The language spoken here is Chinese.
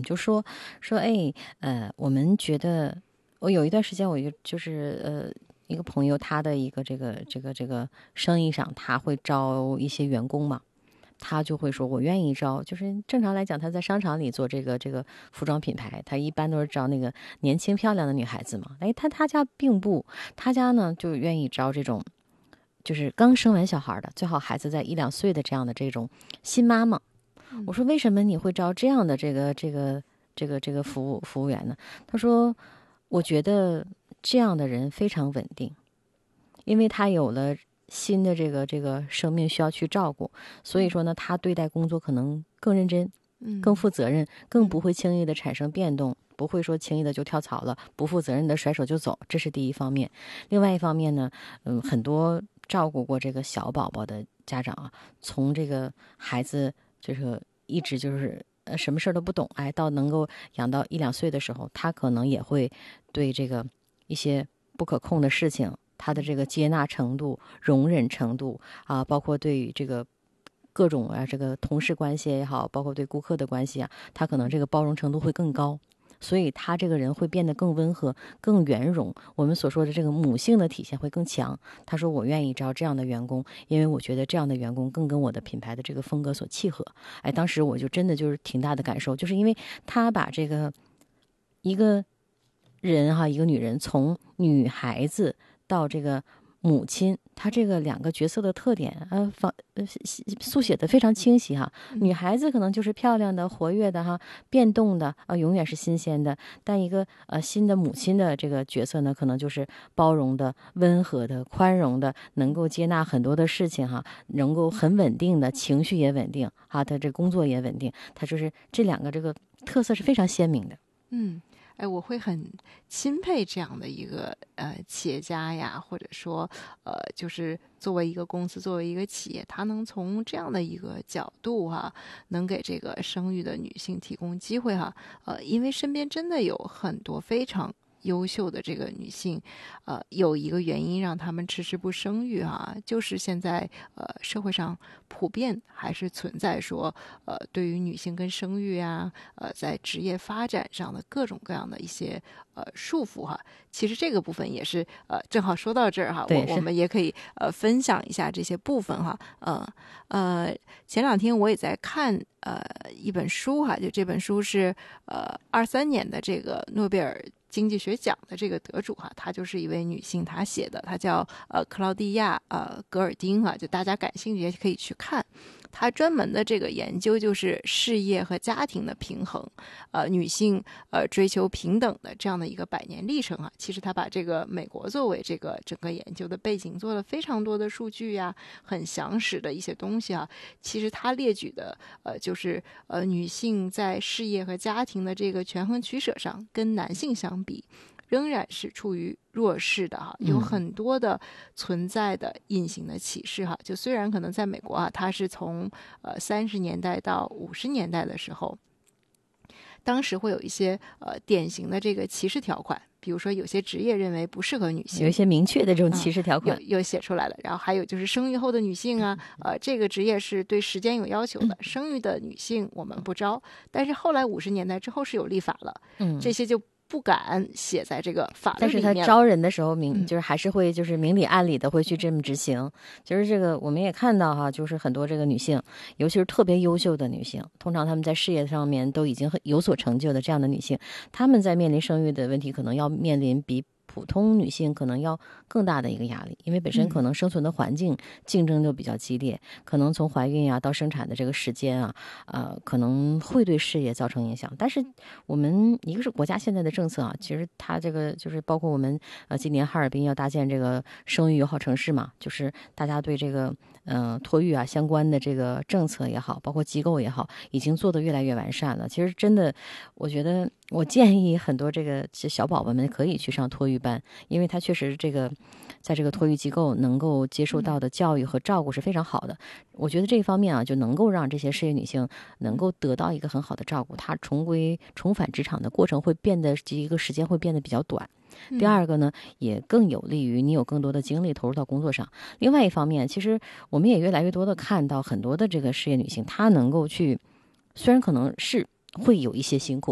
就说我们觉得，我有一段时间，我一个朋友，他的一个这个生意上，他会招一些员工嘛。他就会说我愿意招，就是正常来讲他在商场里做这个服装品牌，他一般都是招那个年轻漂亮的女孩子嘛。他家并不，他家呢就愿意招这种就是刚生完小孩的，最好孩子在1-2岁的这样的这种新妈妈。我说为什么你会招这样的这个服务员呢？他说我觉得这样的人非常稳定，因为他有了新的这个生命需要去照顾，所以说呢，他对待工作可能更认真，更负责任，更不会轻易的产生变动，不会说轻易的就跳槽了，不负责任的甩手就走，这是第一方面。另外一方面呢，很多照顾过这个小宝宝的家长啊，从这个孩子就是一直就是什么事都不懂，到能够养到1-2岁的时候，他可能也会对这个一些不可控的事情，他的这个接纳程度、容忍程度啊，包括对于这个各种这个同事关系也好，包括对顾客的关系啊，他可能这个包容程度会更高，所以他这个人会变得更温和、更圆融。我们所说的这个母性的体现会更强。他说我愿意招这样的员工，因为我觉得这样的员工更跟我的品牌的这个风格所契合。当时我就真的就是挺大的感受，就是因为他把这个一个人一个女人从女孩子到这个母亲，她这个2个角色的特点速写的非常清晰哈。女孩子可能就是漂亮的、活跃的变动的永远是新鲜的。但一个新的母亲的这个角色呢，可能就是包容的、温和的、宽容的，能够接纳很多的事情能够很稳定的，情绪也稳定她这工作也稳定。她就是这2个这个特色是非常鲜明的。 我会很钦佩这样的一个企业家呀，或者说就是作为一个公司，作为一个企业，他能从这样的一个角度能给这个生育的女性提供机会因为身边真的有很多非常优秀的这个女性，有一个原因让她们迟迟不生育就是现在社会上普遍还是存在说对于女性跟生育在职业发展上的各种各样的一些束缚其实这个部分也是正好说到这儿我们也可以分享一下这些部分前2天我也在看一本书就这本书是23年的这个诺贝尔经济学奖的这个得主她就是一位女性，她写的，她叫克劳蒂亚格尔丁就大家感兴趣也可以去看。她专门的这个研究就是事业和家庭的平衡，女性追求平等的这样的一个100年历程其实她把这个美国作为这个整个研究的背景，做了非常多的数据很详实的一些东西其实她列举的就是女性在事业和家庭的这个权衡取舍上，跟男性相比，仍然是处于弱势的有很多的存在的隐形的歧视就虽然可能在美国它是从30年代到50年代的时候，当时会有一些典型的这个歧视条款，比如说有些职业认为不适合女性， 有一些明确的这种歧视条款有写出来了。然后还有就是生育后的女性这个职业是对时间有要求的，生育的女性我们不招。但是后来50年代之后是有立法了，这些就不敢写在这个法律里面。 但是他招人的时候就是还是会就是明里暗里的会去这么执行。就是这个我们也看到就是很多这个女性，尤其是特别优秀的女性，通常她们在事业上面都已经有所成就的这样的女性，她们在面临生育的问题，可能要面临比普通女性可能要更大的一个压力，因为本身可能生存的环境竞争就比较激烈，可能从怀孕到生产的这个时间可能会对事业造成影响。但是我们一个是国家现在的政策其实它这个就是包括我们今年哈尔滨要搭建这个生育友好城市嘛，就是大家对这个托育相关的这个政策也好，包括机构也好，已经做得越来越完善了。其实真的我觉得我建议很多这个小宝宝们可以去上托育班，因为他确实这个在这个托育机构能够接受到的教育和照顾是非常好的。我觉得这一方面就能够让这些事业女性能够得到一个很好的照顾，她重返职场的过程会变得一个时间会变得比较短。第二个呢，也更有利于你有更多的精力投入到工作上。另外一方面，其实我们也越来越多的看到很多的这个事业女性，她能够去，虽然可能是会有一些辛苦，